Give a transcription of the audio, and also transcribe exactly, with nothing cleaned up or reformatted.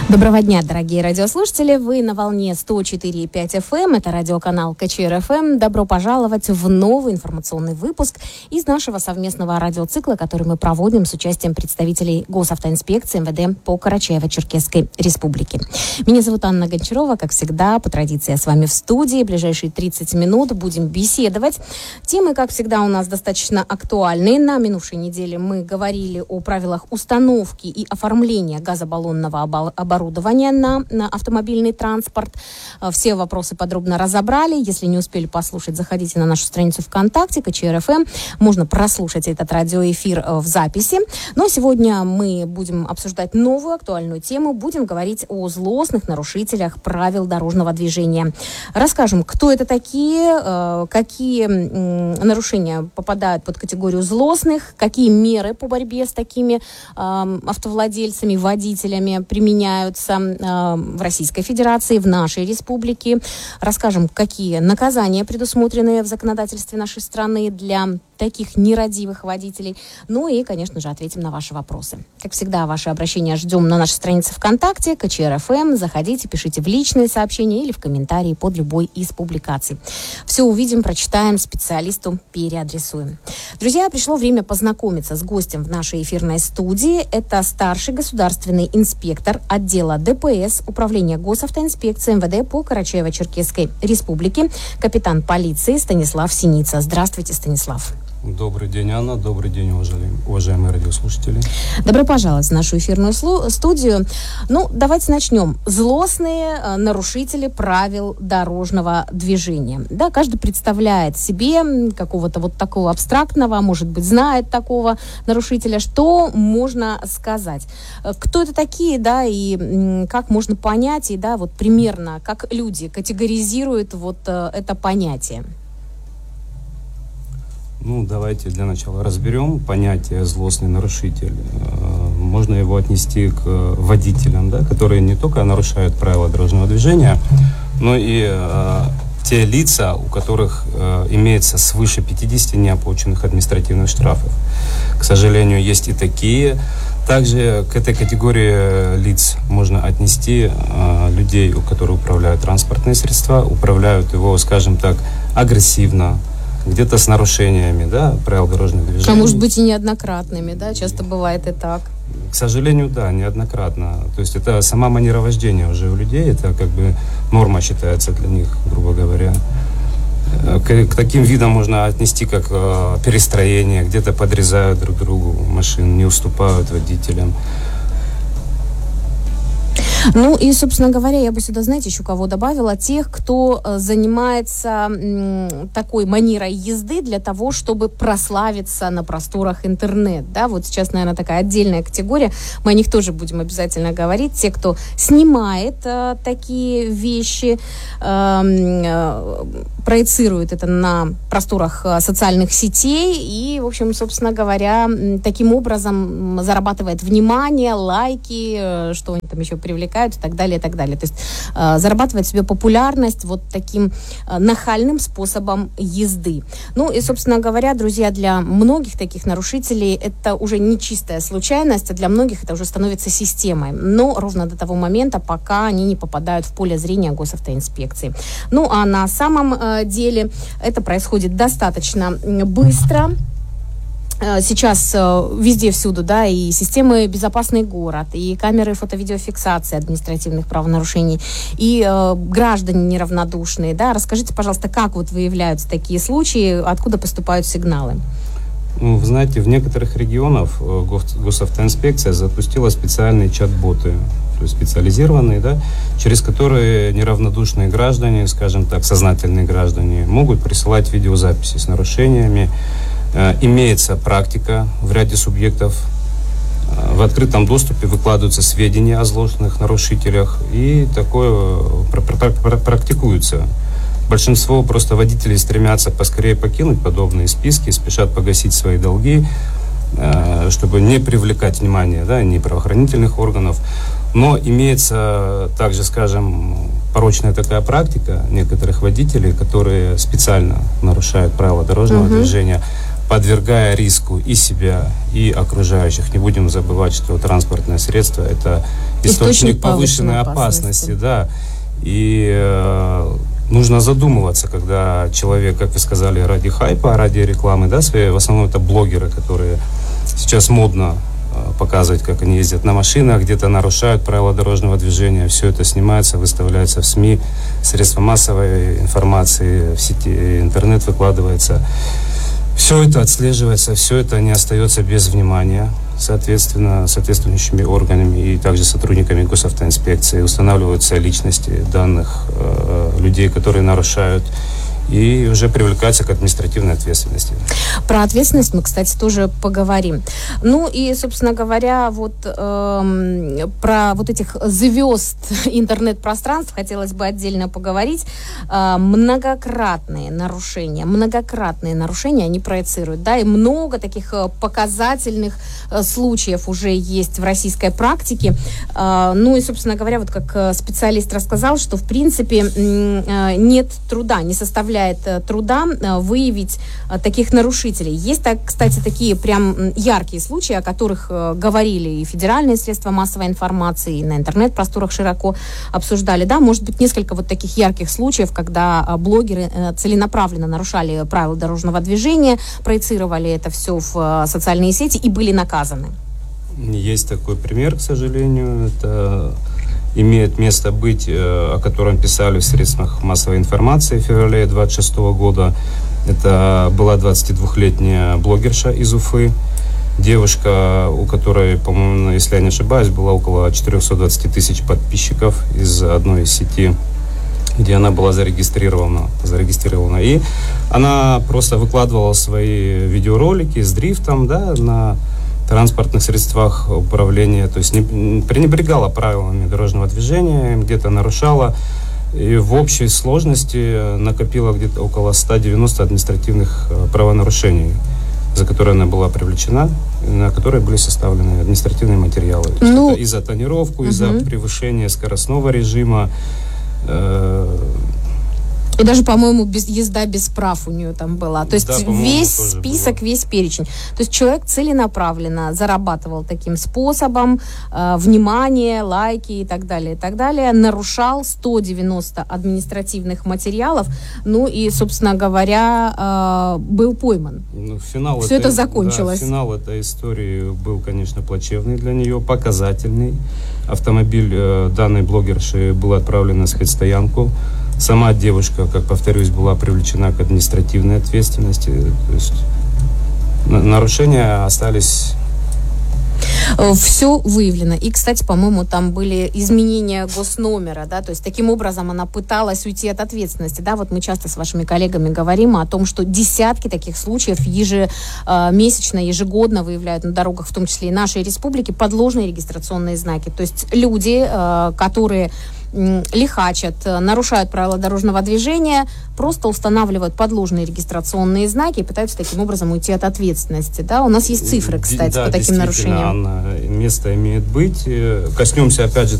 Доброго дня, дорогие радиослушатели. Вы на волне сто четыре и пять эф эм. Это радиоканал ка че эр эф эм. Добро пожаловать в новый информационный выпуск из нашего совместного радиоцикла, который мы проводим с участием представителей Госавтоинспекции эм вэ дэ по Карачаево-Черкесской республике. Меня зовут Анна Гончарова. Как всегда, по традиции, я с вами в студии. Ближайшие тридцать минут будем беседовать. Темы, как всегда, у нас достаточно актуальные. На минувшей неделе мы говорили о правилах установки и оформления газобаллонного оборудования оборудование на, на автомобильный транспорт. Все вопросы подробно разобрали. Если не успели послушать, заходите на нашу страницу ВКонтакте, ка че эр эф эм. Можно прослушать этот радиоэфир в записи. Но сегодня мы будем обсуждать новую актуальную тему. Будем говорить о злостных нарушителях правил дорожного движения. Расскажем, кто это такие, какие нарушения попадают под категорию злостных, какие меры по борьбе с такими автовладельцами, водителями применяют в Российской Федерации, в нашей республике. Расскажем, какие наказания предусмотрены в законодательстве нашей страны для таких нерадивых водителей. Ну и, конечно же, ответим на ваши вопросы. Как всегда, ваши обращения ждем на нашей странице ВКонтакте, ка че эр эф эм. Заходите, пишите в личные сообщения или в комментарии под любой из публикаций. Все увидим, прочитаем, специалисту переадресуем. Друзья, пришло время познакомиться с гостем в нашей эфирной студии. Это старший государственный инспектор отдела дэ пэ эс Управления Госавтоинспекции эм вэ дэ по Карачаево-Черкесской республике, капитан полиции Станислав Синица. Здравствуйте, Станислав. Добрый день, Анна. Добрый день, уважаемые радиослушатели. Добро пожаловать в нашу эфирную студию. Ну, давайте начнем. Злостные э, нарушители правил дорожного движения. Да, каждый представляет себе какого-то вот такого абстрактного, может быть, знает такого нарушителя. Что можно сказать? Кто это такие, да, и м, как можно понять, и, да, вот примерно, как люди категоризируют вот э, это понятие? Ну, давайте для начала разберем понятие «злостный нарушитель». Можно его отнести к водителям, да, которые не только нарушают правила дорожного движения, но и э, те лица, у которых э, имеется свыше пятидесяти неоплаченных административных штрафов. К сожалению, есть и такие. Также к этой категории лиц можно отнести э, людей, у которых управляют транспортные средства, управляют его, скажем так, агрессивно, где-то с нарушениями, да, правил дорожного движения. А может быть и неоднократными, да, часто бывает и так. К сожалению, да, неоднократно. То есть это сама манера вождения уже у людей, это как бы норма считается для них, грубо говоря. К, к таким видам можно отнести как э, перестроение, где-то подрезают друг другу машин, не уступают водителям. Ну и, собственно говоря, я бы сюда, знаете, еще кого добавила, тех, кто э, занимается м, такой манерой езды для того, чтобы прославиться на просторах интернет, да, вот сейчас, наверное, такая отдельная категория, мы о них тоже будем обязательно говорить, те, кто снимает э, такие вещи, э, э, проецирует это на просторах э, социальных сетей и, в общем, собственно говоря, таким образом зарабатывает внимание, лайки, э, что они там еще привлекают, и так далее, и так далее. То есть э, зарабатывать себе популярность вот таким э, нахальным способом езды. Ну и, собственно говоря, друзья, для многих таких нарушителей это уже не чистая случайность, а для многих это уже становится системой. Но ровно до того момента, пока они не попадают в поле зрения Госавтоинспекции. Ну а на самом э, деле это происходит достаточно быстро. Сейчас везде, всюду, да, и системы «Безопасный город», и камеры фото-видеофиксации административных правонарушений, и э, граждане неравнодушные, да. Расскажите, пожалуйста, как вот выявляются такие случаи, откуда поступают сигналы? Ну, вы знаете, в некоторых регионах Госавтоинспекция запустила специальные чат-боты, то есть специализированные, да, через которые неравнодушные граждане, скажем так, сознательные граждане, могут присылать видеозаписи с нарушениями. Имеется практика в ряде субъектов. В открытом доступе выкладываются сведения о злостных нарушителях, и такое практикуется. Большинство просто водителей стремятся поскорее покинуть подобные списки, спешат погасить свои долги, чтобы не привлекать внимание, да, ни правоохранительных органов. Но имеется также, скажем, порочная такая практика некоторых водителей, которые специально нарушают правила дорожного uh-huh. движения, подвергая риску и себя, и окружающих. Не будем забывать, что транспортное средство – это источник, источник повышенной, повышенной опасности, опасности, да. И э, нужно задумываться, когда человек, как вы сказали, ради хайпа, ради рекламы, да, своей, в основном это блогеры, которые сейчас модно э, показывать, как они ездят на машинах, где-то нарушают правила дорожного движения, все это снимается, выставляется в СМИ, средства массовой информации, в сети, интернет выкладывается. Все это отслеживается, все это не остается без внимания. Соответственно, соответствующими органами и также сотрудниками госавтоинспекции устанавливаются личности данных э, людей, которые нарушают, и уже привлекаются к административной ответственности. Про ответственность мы, кстати, тоже поговорим. Ну и, собственно говоря, вот э, про вот этих звезд интернет-пространств хотелось бы отдельно поговорить. Э, многократные нарушения, многократные нарушения они проецируют, да, и много таких показательных э, случаев уже есть в российской практике. Э, ну и, собственно говоря, вот как специалист рассказал, что, в принципе, э, нет труда, не составляет труда выявить таких нарушителей. Есть, так, кстати, такие прям яркие случаи, о которых говорили и федеральные средства массовой информации, и на интернет-просторах широко обсуждали. Да, может быть, несколько вот таких ярких случаев, когда блогеры целенаправленно нарушали правила дорожного движения, проецировали это все в социальные сети и были наказаны. Есть такой пример, к сожалению. Это имеет место быть, о котором писали в средствах массовой информации в феврале двадцать шестого года. Это была двадцатидвухлетняя блогерша из Уфы. Девушка, у которой, по-моему, если я не ошибаюсь, было около четыреста двадцать тысяч подписчиков из одной из сети, где она была зарегистрирована, зарегистрирована. И она просто выкладывала свои видеоролики с дрифтом, да, на транспортных средствах управления, то есть не пренебрегала правилами дорожного движения, где-то нарушала, и в общей сложности накопила где-то около ста девяноста административных правонарушений, за которые она была привлечена, на которые были составлены административные материалы. Ну, и за тонировку, угу. и за превышение скоростного режима. Э- И даже, по-моему, без, езда без прав у нее там была. То есть да, весь список, было. Весь перечень. То есть человек целенаправленно зарабатывал таким способом э, внимание, лайки и так далее, и так далее. Нарушал сто девяносто административных материалов. Ну и, собственно говоря, э, был пойман. Ну, финал Все этой, это закончилось. Да, финал этой истории был, конечно, плачевный для нее, показательный. Автомобиль э, данной блогерши был отправлен на спецстоянку. Сама девушка, как повторюсь, была привлечена к административной ответственности. То есть нарушения остались. Все выявлено. И, кстати, по-моему, там были изменения госномера, да, то есть таким образом она пыталась уйти от ответственности, да, вот мы часто с вашими коллегами говорим о том, что десятки таких случаев ежемесячно, ежегодно выявляют на дорогах, в том числе и нашей республики, подложные регистрационные знаки. То есть люди, которые лихачат, нарушают правила дорожного движения, просто устанавливают подложные регистрационные знаки и пытаются таким образом уйти от ответственности. Да? У нас есть цифры, кстати, да, по таким нарушениям. Анна, место имеет быть. Коснемся, опять же,